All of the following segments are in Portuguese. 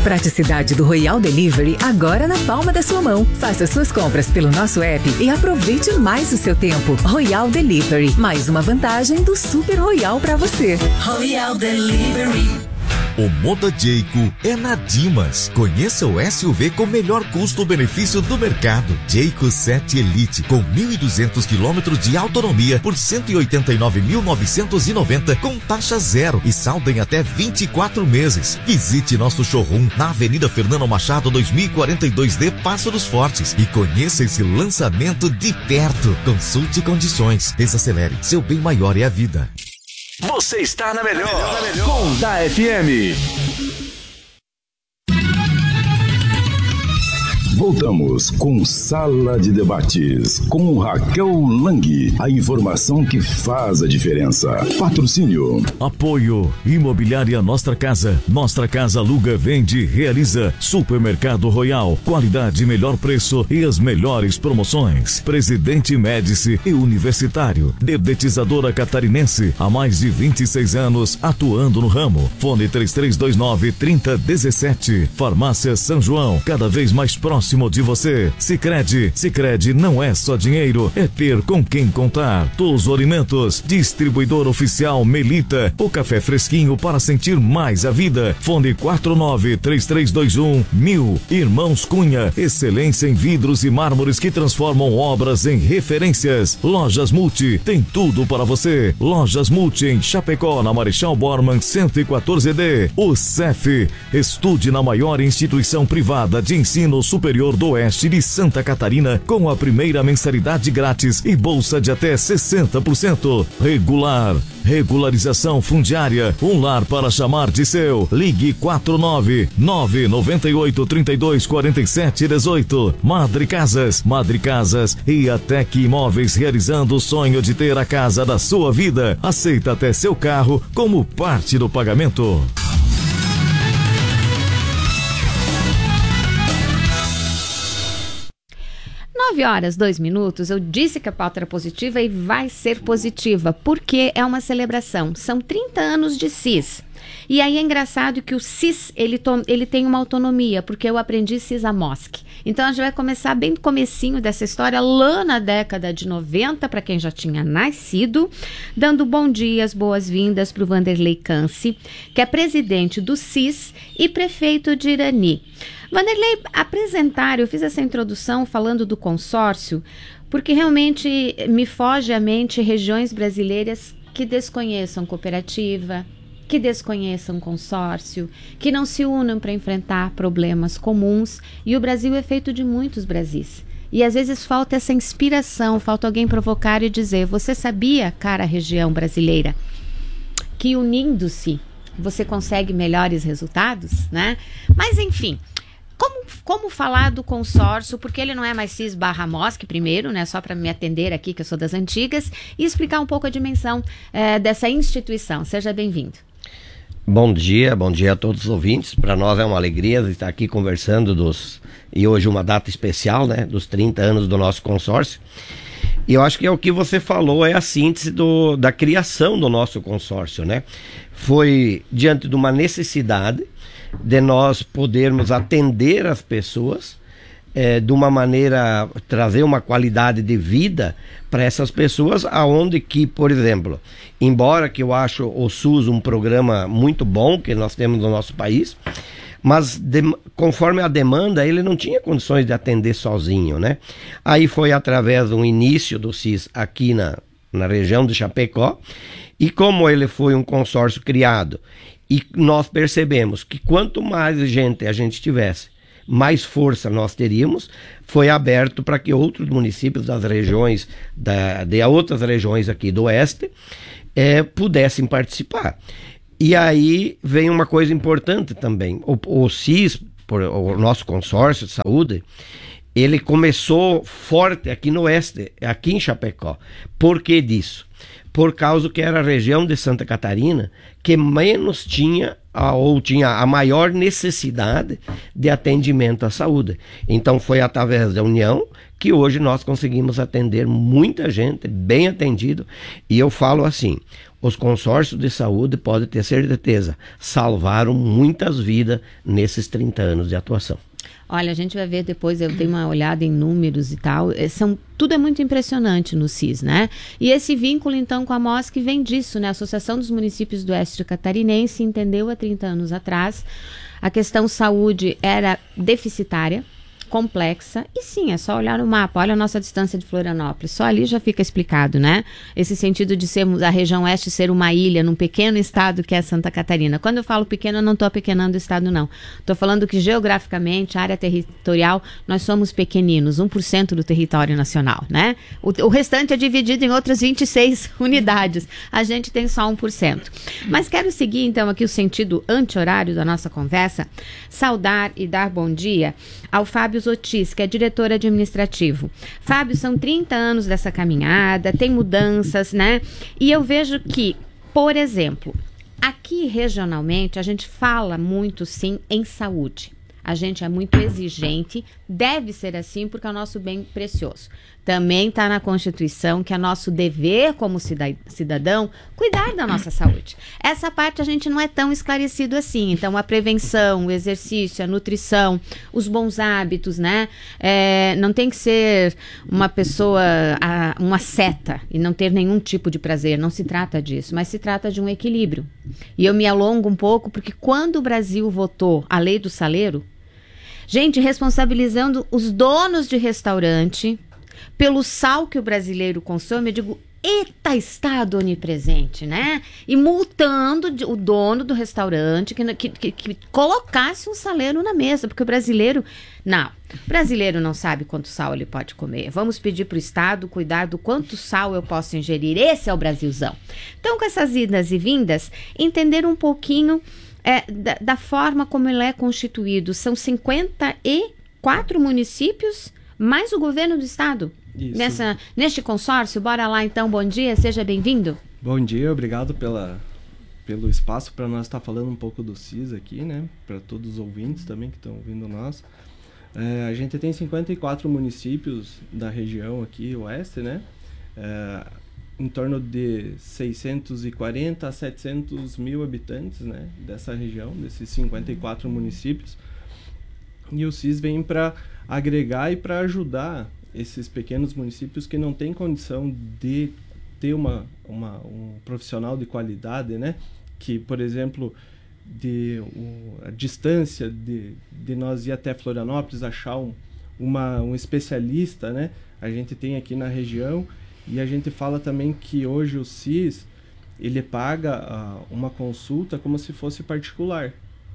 Praticidade do Royal Delivery agora na palma da sua mão. Faça suas compras pelo nosso app e aproveite mais o seu tempo. Royal Delivery, mais uma vantagem do Super Royal para você. Royal Delivery. O Moda Jayco é na Dimas. Conheça o SUV com melhor custo-benefício do mercado. Jayco 7 Elite, com 1.200 km de autonomia por R$ 189.990, com taxa zero e saldo em até 24 meses. Visite nosso showroom na Avenida Fernando Machado, 2042D, Passo dos Fortes, e conheça esse lançamento de perto. Consulte condições. Desacelere. Seu bem maior é a vida. Você está na melhor. Com da FM. Voltamos com Sala de Debates, com Raquel Lang. A informação que faz a diferença. Patrocínio. Apoio. Imobiliária Nostra Casa. Nostra Casa aluga, vende, realiza. Supermercado Royal. Qualidade, melhor preço e as melhores promoções. Presidente Médici e Universitário. Dedetizadora Catarinense. Há mais de 26 anos atuando no ramo. Fone 3329-3017. Farmácia São João. Cada vez mais próximo de você. Sicredi não é só dinheiro, é ter com quem contar. Todos Alimentos, distribuidor oficial Melita, o café fresquinho para sentir mais a vida. Fone 493321-1000. Irmãos Cunha, excelência em vidros e mármores que transformam obras em referências. Lojas Multi, tem tudo para você. Lojas Multi em Chapecó, na Marechal Bormann 114D. O CEF, estude na maior instituição privada de ensino superior do Oeste de Santa Catarina, com a primeira mensalidade grátis e bolsa de até 60%. Regularização fundiária, um lar para chamar de seu. Ligue 49998324718. Madre Casas e a Tec Imóveis, realizando o sonho de ter a casa da sua vida. Aceita até seu carro como parte do pagamento. 9h02. Eu disse que a pauta era positiva e vai ser positiva, porque é uma celebração. São 30 anos de CIS. E aí é engraçado que o CIS, ele tem uma autonomia, porque eu aprendi CIS-AMOSC. Então a gente vai começar bem no comecinho dessa história, lá na década de 90, para quem já tinha nascido, dando bom dia, as boas-vindas para o Vanderlei Canci, que é presidente do CIS e prefeito de Irani. Vanderlei, eu fiz essa introdução falando do consórcio, porque realmente me foge à mente regiões brasileiras que desconheçam cooperativa, que desconheçam consórcio, que não se unam para enfrentar problemas comuns, e o Brasil é feito de muitos Brasis. E às vezes falta essa inspiração, falta alguém provocar e dizer: você sabia, cara região brasileira, que unindo-se você consegue melhores resultados, né? Mas enfim, como falar do consórcio, porque ele não é mais CIS/AMOSC primeiro, né? Só para me atender aqui, que eu sou das antigas, e explicar um pouco a dimensão dessa instituição. Seja bem-vindo. Bom dia a todos os ouvintes. Para nós é uma alegria estar aqui conversando e hoje uma data especial, né? Dos 30 anos do nosso consórcio. E eu acho que o que você falou é a síntese da criação do nosso consórcio, né? Foi diante de uma necessidade de nós podermos atender as pessoas de uma maneira, trazer uma qualidade de vida para essas pessoas, aonde que, por exemplo, embora que eu acho o SUS um programa muito bom que nós temos no nosso país, mas conforme a demanda, ele não tinha condições de atender sozinho, né? Aí foi através do início do CIS aqui na região de Chapecó, e como ele foi um consórcio criado, e nós percebemos que quanto mais gente a gente tivesse, mais força nós teríamos, foi aberto para que outros municípios das regiões, de outras regiões aqui do Oeste, pudessem participar. E aí vem uma coisa importante também. O CIS, o nosso consórcio de saúde, ele começou forte aqui no Oeste, aqui em Chapecó. Por que disso? Por causa que era a região de Santa Catarina que menos tinha a maior necessidade de atendimento à saúde. Então foi através da união que hoje nós conseguimos atender muita gente, bem atendido. E eu falo assim, os consórcios de saúde, pode ter certeza, salvaram muitas vidas nesses 30 anos de atuação. Olha, a gente vai ver depois, eu dei uma olhada em números e tal, tudo é muito impressionante no CIS, né? E esse vínculo, então, com a MOSC vem disso, né? A Associação dos Municípios do Oeste Catarinense entendeu há 30 anos atrás, a questão saúde era deficitária, complexa, e sim, é só olhar no mapa, olha a nossa distância de Florianópolis, só ali já fica explicado, né? Esse sentido de sermos, a região oeste ser uma ilha num pequeno estado que é Santa Catarina. Quando eu falo pequeno, eu não estou apequenando o estado, não. Estou falando que geograficamente, área territorial, nós somos pequeninos, 1% do território nacional, né? O restante é dividido em outras 26 unidades. A gente tem só 1%. Mas quero seguir, então, aqui o sentido anti-horário da nossa conversa, saudar e dar bom dia ao Fábio Zotis, que é diretor administrativo. Fábio, são 30 anos dessa caminhada, tem mudanças, né? E eu vejo que, por exemplo, aqui regionalmente a gente fala muito, sim, em saúde. A gente é muito exigente, deve ser assim porque é o nosso bem precioso. Também está na Constituição que é nosso dever como cidadão cuidar da nossa saúde. Essa parte a gente não é tão esclarecido assim. Então, a prevenção, o exercício, a nutrição, os bons hábitos, né? Não tem que ser uma pessoa, uma seta e não ter nenhum tipo de prazer. Não se trata disso, mas se trata de um equilíbrio. E eu me alongo um pouco porque quando o Brasil votou a lei do saleiro, gente, responsabilizando os donos de restaurante pelo sal que o brasileiro consome, eu digo, eita, Estado onipresente, né? E multando o dono do restaurante que colocasse um saleiro na mesa, porque o brasileiro não sabe quanto sal ele pode comer. Vamos pedir para o Estado cuidar do quanto sal eu posso ingerir. Esse é o Brasilzão. Então, com essas idas e vindas, entender um pouquinho da forma como ele é constituído. São 54 municípios, mais o governo do estado. Neste consórcio. Bora lá então, bom dia, seja bem-vindo. Bom dia, obrigado pelo espaço para nós estar falando um pouco do CIS aqui, né? Para todos os ouvintes também que estão ouvindo nós. A gente tem 54 municípios da região aqui, oeste, né? Em torno de 640 a 700 mil habitantes, né, dessa região, desses 54 municípios. E o CIS vem para agregar e para ajudar esses pequenos municípios que não têm condição de ter um profissional de qualidade, né, que, por exemplo, a distância de nós ir até Florianópolis, achar um especialista, né, a gente tem aqui na região. E a gente fala também que hoje o CIS, ele paga uma consulta como se fosse particular.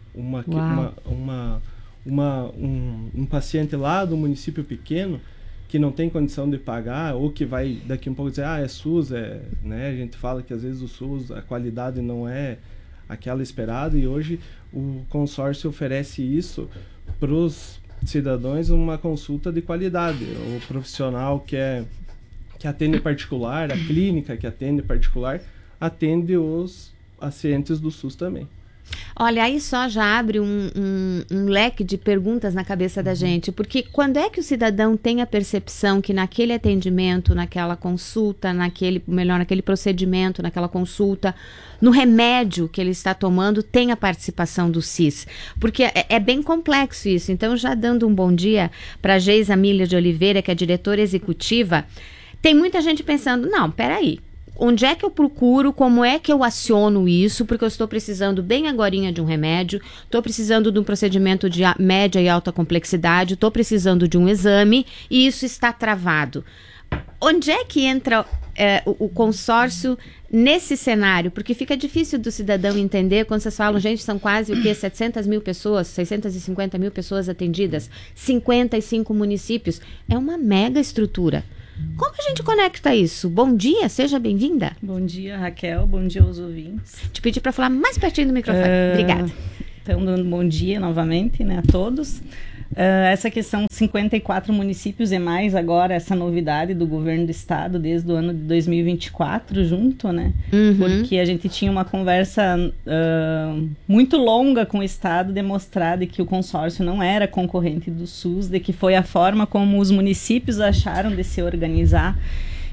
Um paciente lá do município pequeno que não tem condição de pagar ou que vai daqui um pouco dizer, é SUS, né? A gente fala que às vezes o SUS, a qualidade não é aquela esperada, e hoje o consórcio oferece isso para os cidadãos, uma consulta de qualidade. O profissional que atende particular, a clínica que atende particular, atende os pacientes do SUS também. Olha, aí só já abre um leque de perguntas na cabeça da gente, porque quando é que o cidadão tem a percepção que naquele atendimento, naquela consulta, naquele procedimento, naquela consulta, no remédio que ele está tomando, tem a participação do CIS? Porque é bem complexo isso. Então, já dando um bom dia para a Geisa Milha de Oliveira, que é diretora executiva, tem muita gente pensando, não, peraí, onde é que eu procuro, como é que eu aciono isso, porque eu estou precisando bem agorinha de um remédio, estou precisando de um procedimento de média e alta complexidade, estou precisando de um exame e isso está travado. Onde é que entra o consórcio nesse cenário? Porque fica difícil do cidadão entender quando vocês falam, gente, são quase 700 mil pessoas, 650 mil pessoas atendidas, 55 municípios, é uma mega estrutura. Como a gente conecta isso? Bom dia, seja bem-vinda. Bom dia, Raquel. Bom dia aos ouvintes. Te pedi para falar mais pertinho do microfone. Obrigada. Então, dando bom dia novamente, né, a todos. Essa questão 54 municípios e mais agora, essa novidade do governo do estado desde o ano de 2024 junto, né? Uhum. Porque a gente tinha uma conversa muito longa com o estado, demonstrar de que o consórcio não era concorrente do SUS, de que foi a forma como os municípios acharam de se organizar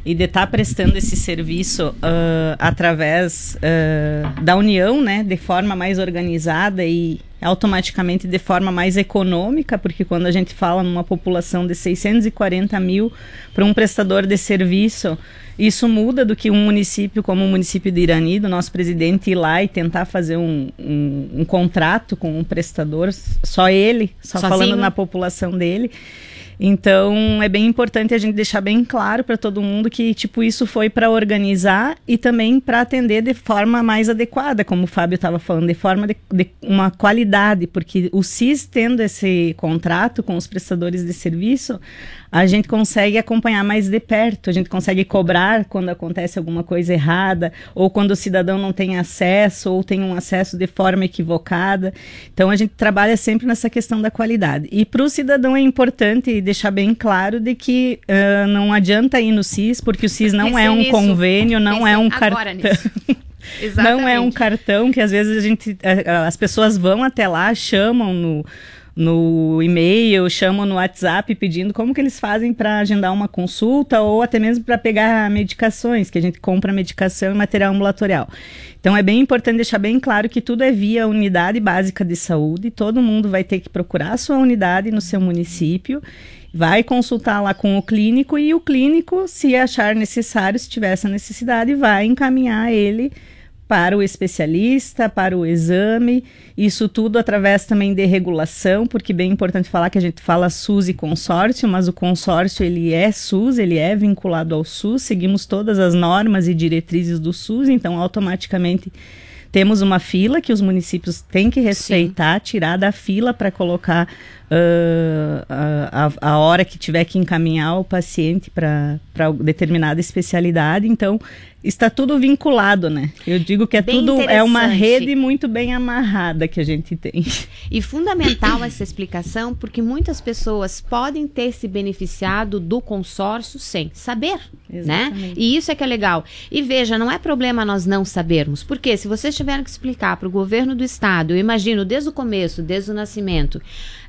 e de estar prestando esse serviço através da União, né, de forma mais organizada e automaticamente de forma mais econômica, porque quando a gente fala numa população de 640 mil para um prestador de serviço, isso muda do que um município como o município de Irani, do nosso presidente, ir lá e tentar fazer um contrato com um prestador, só ele, só sozinho, falando na população dele. Então, é bem importante a gente deixar bem claro para todo mundo que, tipo, isso foi para organizar e também para atender de forma mais adequada, como o Fábio estava falando, de forma de uma qualidade, porque o SIS, tendo esse contrato com os prestadores de serviço, a gente consegue acompanhar mais de perto, a gente consegue cobrar quando acontece alguma coisa errada, ou quando o cidadão não tem acesso, ou tem um acesso de forma equivocada. Então, a gente trabalha sempre nessa questão da qualidade. E para o cidadão é importante deixar bem claro de que não adianta ir no SIS, porque o SIS não é um convênio, não é um cartão. Não é um cartão que às vezes as pessoas vão até lá, chamam no e-mail, chamam no WhatsApp pedindo como que eles fazem para agendar uma consulta ou até mesmo para pegar medicações, que a gente compra medicação e material ambulatorial. Então é bem importante deixar bem claro que tudo é via unidade básica de saúde, todo mundo vai ter que procurar a sua unidade no seu município, vai consultar lá com o clínico e o clínico, se achar necessário, se tiver essa necessidade, vai encaminhar ele para o especialista, para o exame, isso tudo através também de regulação, porque bem importante falar que a gente fala SUS e consórcio, mas o consórcio ele é SUS, ele é vinculado ao SUS, seguimos todas as normas e diretrizes do SUS, então automaticamente temos uma fila que os municípios têm que respeitar, tirar da fila para colocar a hora que tiver que encaminhar o paciente para determinada especialidade. Então, está tudo vinculado, né? Eu digo que é uma rede muito bem amarrada que a gente tem. E fundamental essa explicação, porque muitas pessoas podem ter se beneficiado do consórcio sem saber, né? E isso é que é legal. E veja, não é problema nós não sabermos, porque se vocês tiveram que explicar para o governo do estado, eu imagino desde o começo, desde o nascimento,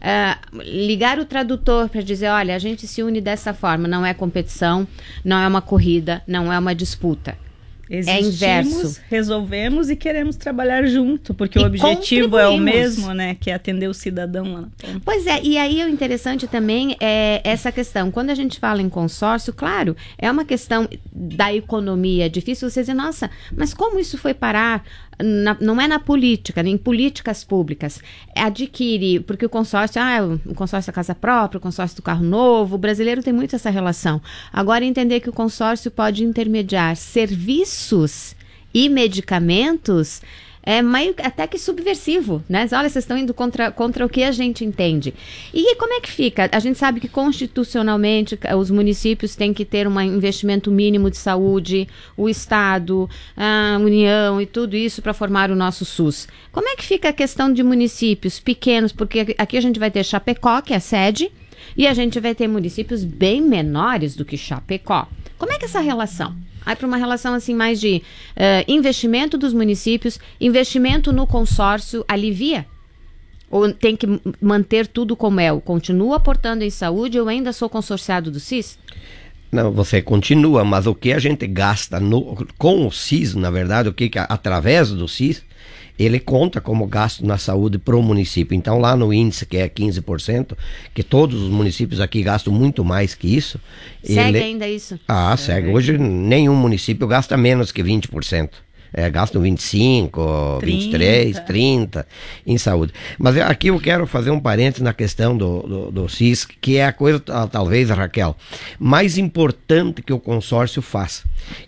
ligar o tradutor para dizer, olha, a gente se une dessa forma, não é competição, não é uma corrida, não é uma disputa. Existimos, é inverso. Resolvemos e queremos trabalhar junto, porque o objetivo é o mesmo, né? Que é atender o cidadão lá na ponta. Pois é, e aí o interessante também é essa questão. Quando a gente fala em consórcio, claro, é uma questão da economia. É difícil você dizer, nossa, mas como isso foi parar? Não é na política, nem em políticas públicas. Adquire, porque o consórcio da casa própria, o consórcio do carro novo, o brasileiro tem muito essa relação. Agora, entender que o consórcio pode intermediar serviços e medicamentos é meio até que subversivo, né? Olha, vocês estão indo contra o que a gente entende. E como é que fica? A gente sabe que constitucionalmente os municípios têm que ter um investimento mínimo de saúde, o Estado, a União e tudo isso para formar o nosso SUS. Como é que fica a questão de municípios pequenos? Porque aqui a gente vai ter Chapecó, que é a sede, e a gente vai ter municípios bem menores do que Chapecó. Como é que é essa relação? Aí para uma relação assim mais de investimento dos municípios, investimento no consórcio, alivia? Ou tem que manter tudo como é? Eu continuo aportando em saúde, eu ainda sou consorciado do SIS? Não, você continua, mas o que a gente gasta com o SIS, na verdade, o que através do SIS, ele conta como gasto na saúde para o município. Então, lá no índice, que é 15%, que todos os municípios aqui gastam muito mais que isso. Segue ainda isso? Segue. Hoje, nenhum município gasta menos que 20%. Gastam 25, 23, 30 em saúde. Mas aqui eu quero fazer um parênteses na questão do SIS, que é a coisa, talvez, Raquel, mais importante que o consórcio faz.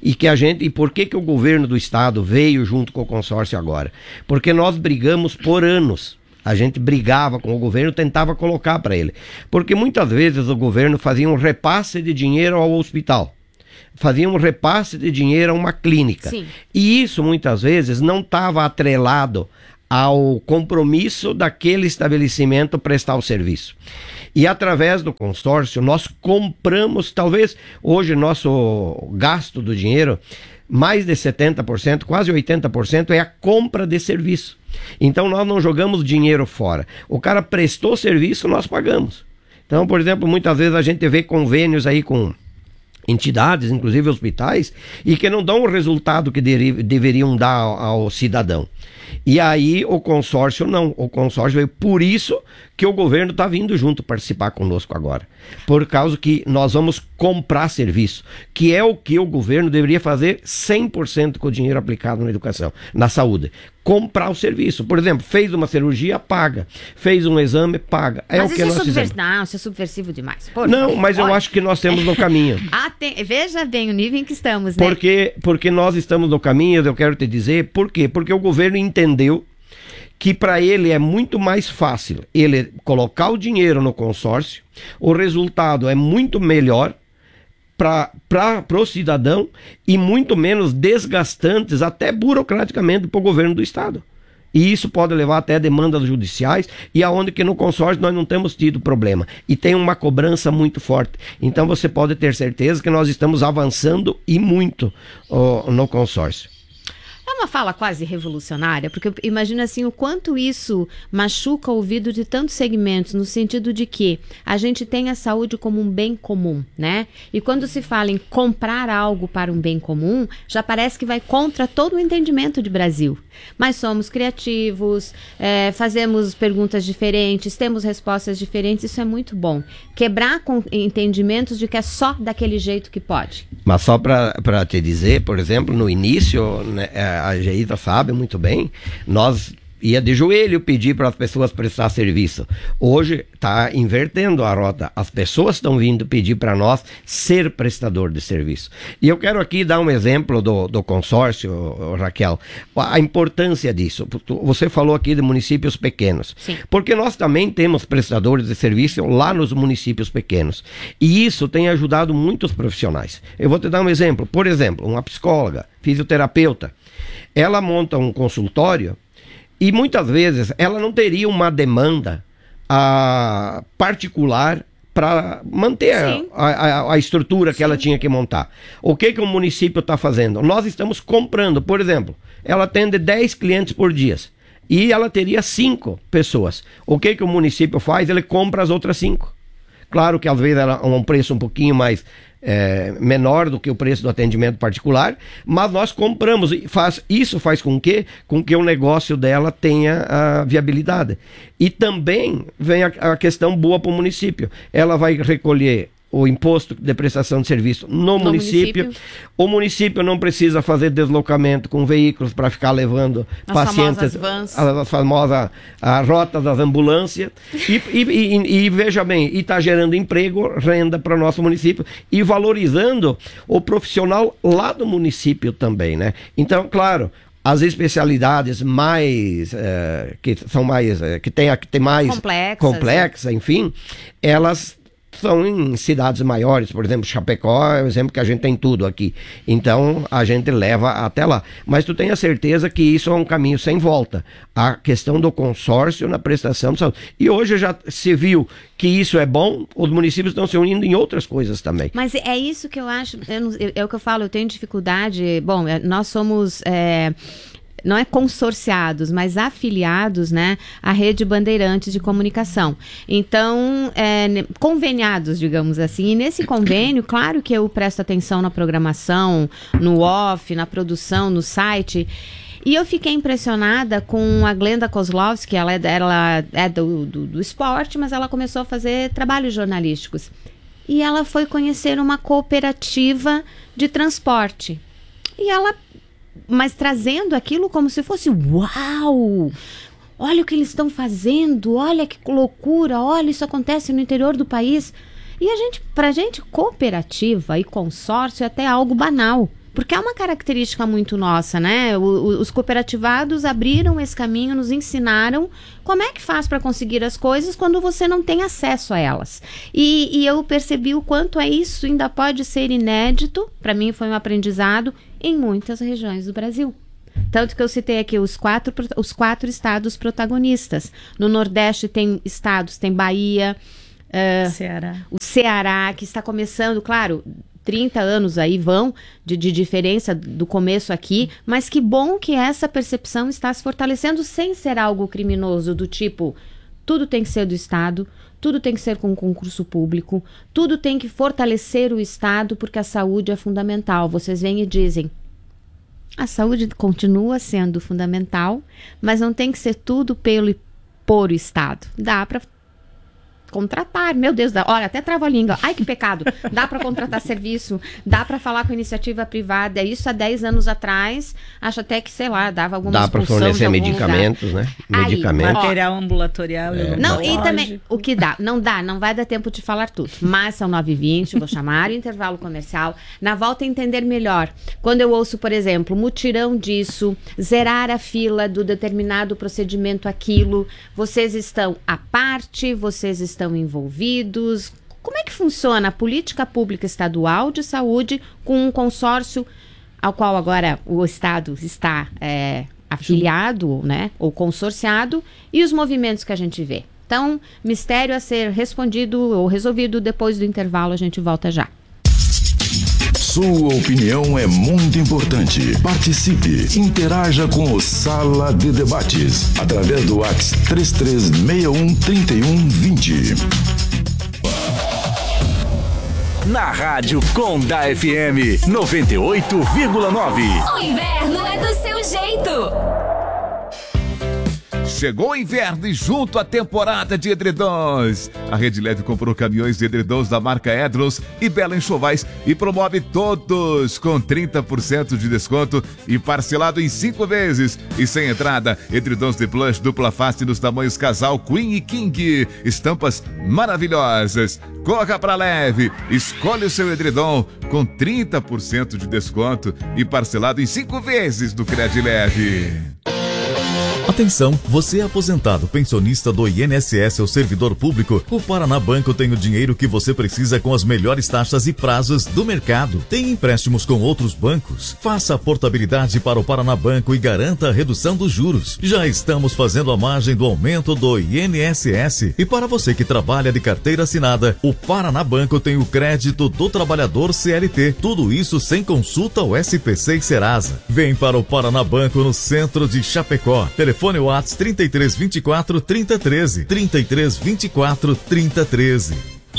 E por que o governo do estado veio junto com o consórcio agora? Porque nós brigamos por anos. A gente brigava com o governo, tentava colocar para ele. Porque muitas vezes o governo fazia um repasse de dinheiro ao hospital. Fazia um repasse de dinheiro a uma clínica. Sim. E isso, muitas vezes, não estava atrelado ao compromisso daquele estabelecimento prestar o serviço. E através do consórcio, nós compramos, talvez hoje nosso gasto do dinheiro, mais de 70%, quase 80% é a compra de serviço. Então nós não jogamos dinheiro fora. O cara prestou serviço, nós pagamos. Então, por exemplo, muitas vezes a gente vê convênios aí com entidades, inclusive hospitais, e que não dão o resultado que deveriam dar ao cidadão. E aí o consórcio não, o consórcio veio, por isso que o governo está vindo junto participar conosco agora, por causa que nós vamos comprar serviço, que é o que o governo deveria fazer 100% com o dinheiro aplicado na educação, na saúde. Comprar o serviço. Por exemplo, fez uma cirurgia, paga. Fez um exame, paga. É mas o que nós fizemos. Não, isso é subversivo demais. Não, mas eu acho que nós temos no caminho. Veja bem o nível em que estamos, né? Porque nós estamos no caminho, eu quero te dizer, por quê? Porque o governo entendeu que para ele é muito mais fácil ele colocar o dinheiro no consórcio, o resultado é muito melhor para o cidadão e muito menos desgastantes, até burocraticamente, para o governo do estado. E isso pode levar até demandas judiciais, e aonde que no consórcio nós não temos tido problema. E tem uma cobrança muito forte. Então você pode ter certeza que nós estamos avançando e muito no consórcio. É uma fala quase revolucionária, porque eu imagino assim o quanto isso machuca o ouvido de tantos segmentos, no sentido de que a gente tem a saúde como um bem comum, né? E quando se fala em comprar algo para um bem comum, já parece que vai contra todo o entendimento de Brasil. Mas somos criativos, fazemos perguntas diferentes, temos respostas diferentes, isso é muito bom. Quebrar com entendimentos de que é só daquele jeito que pode. Mas só para te dizer, por exemplo, no início, né, a Geita sabe muito bem, nós ia de joelho pedir para as pessoas prestar serviço. Hoje está invertendo a rota. As pessoas estão vindo pedir para nós ser prestador de serviço. E eu quero aqui dar um exemplo do consórcio, Raquel. A importância disso. Você falou aqui de municípios pequenos. Sim. Porque nós também temos prestadores de serviço lá nos municípios pequenos. E isso tem ajudado muitos profissionais. Eu vou te dar um exemplo. Por exemplo, uma psicóloga, fisioterapeuta. Ela monta um consultório e muitas vezes ela não teria uma demanda particular para manter a estrutura que ela tinha que montar. O que o município está fazendo? Nós estamos comprando, por exemplo, ela atende 10 clientes por dia e ela teria 5 pessoas. O que o município faz? Ele compra as outras 5. Claro que às vezes ela é um preço um pouquinho mais menor do que o preço do atendimento particular, mas nós compramos e isso faz com que o negócio dela tenha a viabilidade. E também vem a questão boa para o município. Ela vai recolher o imposto de prestação de serviço no município. O município não precisa fazer deslocamento com veículos para ficar levando pacientes, as famosas rotas das ambulâncias. E veja bem, e está gerando emprego, renda para o nosso município e valorizando o profissional lá do município também, né? Então, claro, as especialidades mais que são mais que tem mais complexa, enfim, elas são em cidades maiores, por exemplo, Chapecó é o exemplo que a gente tem tudo aqui. Então, a gente leva até lá. Mas tu tenha certeza que isso é um caminho sem volta. A questão do consórcio na prestação de saúde. E hoje já se viu que isso é bom, os municípios estão se unindo em outras coisas também. Mas é isso que eu acho, é o que eu falo, eu tenho dificuldade. Bom, nós somos... não é consorciados, mas afiliados, né, à Rede Bandeirantes de Comunicação. Então, conveniados, digamos assim. E nesse convênio, claro que eu presto atenção na programação, no off, na produção, no site. E eu fiquei impressionada com a Glenda Kozlowski, ela é do esporte, mas ela começou a fazer trabalhos jornalísticos. E ela foi conhecer uma cooperativa de transporte. Mas trazendo aquilo como se fosse, uau, olha o que eles estão fazendo, olha que loucura, olha, isso acontece no interior do país. E pra gente, cooperativa e consórcio é até algo banal, porque é uma característica muito nossa, né? Os cooperativados abriram esse caminho, nos ensinaram como é que faz para conseguir as coisas quando você não tem acesso a elas. E eu percebi o quanto isso ainda pode ser inédito, para mim foi um aprendizado, em muitas regiões do Brasil. Tanto que eu citei aqui os quatro estados protagonistas. No Nordeste tem estados, tem Bahia, o Ceará, que está começando, claro, 30 anos aí vão de diferença do começo aqui, mas que bom que essa percepção está se fortalecendo sem ser algo criminoso, do tipo, Tudo tem que ser do Estado, tudo tem que ser com concurso público, tudo tem que fortalecer o Estado, porque a saúde é fundamental. Vocês vêm e dizem, a saúde continua sendo fundamental, mas não tem que ser tudo pelo e por o Estado. Dá para contratar, meu Deus, olha, até trava a língua, ai que pecado, dá para contratar serviço, dá para falar com iniciativa privada, isso há 10 anos atrás, acho até que, sei lá, dava alguma expulsão. Dá para fornecer medicamentos, lugar. Né? Medicamentos. Material ambulatorial. Não, e também, o que dá, não vai dar tempo de falar tudo, mas são 9h20, vou chamar o intervalo comercial, na volta entender melhor, quando eu ouço, por exemplo, mutirão disso, zerar a fila do determinado procedimento aquilo, vocês estão à parte, vocês estão envolvidos? Como é que funciona a política pública estadual de saúde com um consórcio ao qual agora o Estado está afiliado, né, ou consorciado, e os movimentos que a gente vê? Então, mistério a ser respondido ou resolvido depois do intervalo, a gente volta já. Sua opinião é muito importante. Participe, interaja com o Sala de Debates através do WhatsApp 33613120. Na Rádio Conda FM 98,9. O inverno é do seu jeito. Chegou o inverno e junto à temporada de edredons. A Rede Leve comprou caminhões de edredons da marca Edros e Bela Enxovais e promove todos com 30% de desconto e parcelado em 5 vezes. E sem entrada, edredons de plush dupla face nos tamanhos casal Queen e King. Estampas maravilhosas. Corra pra Leve, escolhe o seu edredom com 30% de desconto e parcelado em 5 vezes do Credileve. Atenção, você é aposentado, pensionista do INSS ou servidor público? O Paraná Banco tem o dinheiro que você precisa com as melhores taxas e prazos do mercado. Tem empréstimos com outros bancos? Faça a portabilidade para o Paraná Banco e garanta a redução dos juros. Já estamos fazendo a margem do aumento do INSS. E para você que trabalha de carteira assinada, o Paraná Banco tem o crédito do trabalhador CLT. Tudo isso sem consulta ao SPC e Serasa. Vem para o Paraná Banco no centro de Chapecó. Telefone WhatsApp 3324 3013. 3324 3013.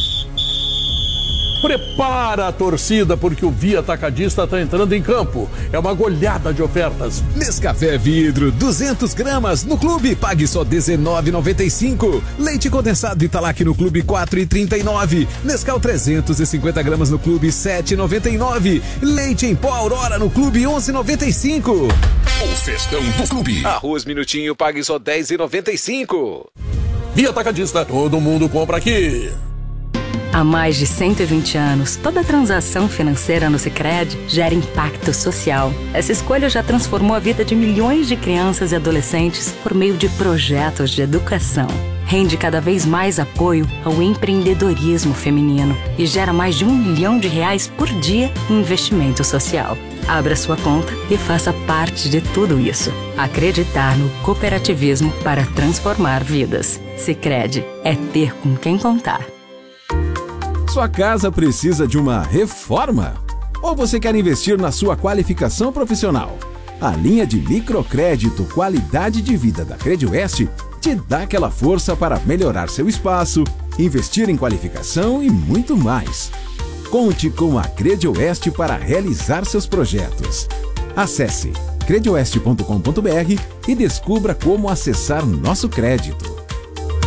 Prepara a torcida porque o Via Atacadista está entrando em campo. É uma goleada de ofertas. Nescafé vidro, 200 gramas no clube, pague só R$19,95. Leite condensado Italac no clube, R$4,39. Nescau 350 gramas no clube, R$7,99. Leite em pó Aurora no clube, R$11,95. O festão do clube. Arroz Minutinho, pague só R$10,95. Via Atacadista, todo mundo compra aqui. Há mais de 120 anos, toda transação financeira no Sicredi gera impacto social. Essa escolha já transformou a vida de milhões de crianças e adolescentes por meio de projetos de educação. Rende cada vez mais apoio ao empreendedorismo feminino e gera mais de R$1 milhão por dia em investimento social. Abra sua conta e faça parte de tudo isso. Acreditar no cooperativismo para transformar vidas. Sicredi é ter com quem contar. Sua casa precisa de uma reforma? Ou você quer investir na sua qualificação profissional? A linha de microcrédito Qualidade de Vida da Credioeste te dá aquela força para melhorar seu espaço, investir em qualificação e muito mais. Conte com a Credioeste para realizar seus projetos. Acesse credioeste.com.br e descubra como acessar nosso crédito.